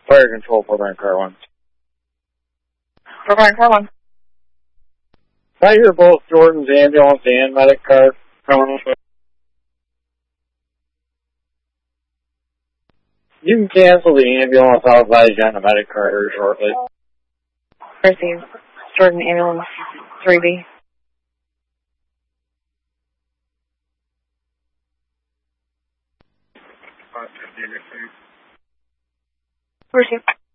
Fire control, Program Car 1. Program Car 1. I hear both Jordan's ambulance and medic car coming. You can cancel the ambulance. I'll advise you on the medic car here shortly. Received. Jordan ambulance 3B. Received.